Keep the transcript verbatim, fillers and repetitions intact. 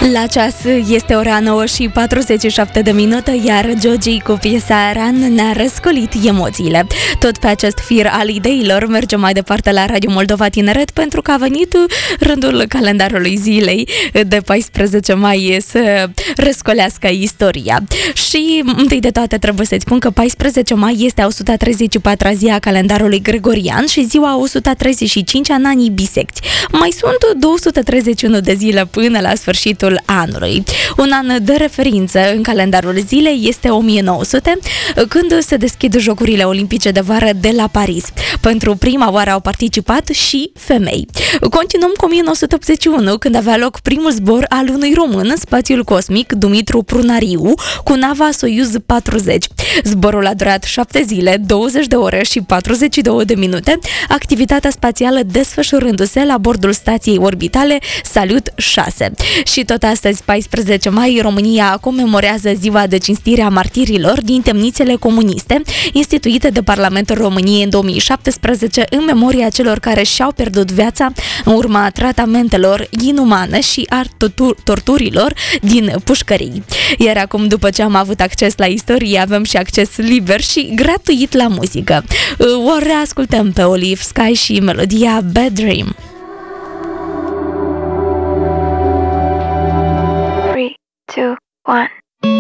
La ceas este ora nouă și patruzeci și șapte de minute, iar Georgie cu piesa Ran ne-a răscolit emoțiile. Tot pe acest fir al ideilor mergem mai departe la Radio Moldova Tineret, pentru că a venit rândul calendarului zilei de paisprezece mai să răscolească istoria. Și întâi de toate trebuie să-ți spun că paisprezece mai este a o sută treizeci și patra zi a calendarului gregorian și ziua o sută treizeci și cinci a anii bisecți. Mai sunt două sute treizeci și unu de zile până la sfârșitul anului. Un an de referință în calendarul zilei este o mie nouă sute, când se deschid Jocurile Olimpice de Vară de la Paris. Pentru prima oară au participat și femei. Continuăm cu o mie nouă sute optzeci și unu, când avea loc primul zbor al unui român în spațiul cosmic, Dumitru Prunariu, cu nava Soyuz patruzeci. Zborul a durat șapte zile, douăzeci de ore și patruzeci și două de minute, activitatea spațială desfășurându-se la bordul stației orbitale Salut șase. Și tot astăzi, paisprezece mai, România comemorează ziua de cinstire a martirilor din temnițele comuniste, instituite de Parlamentul României în două mii șaptesprezece, în memoria celor care și-au pierdut viața în urma tratamentelor inumane și a torturilor din pușcării. Iar acum, după ce am avut acces la istorie, avem și acces liber și gratuit la muzică. O reascultăm pe Olive Sky și melodia Bad Dream. three, two, one.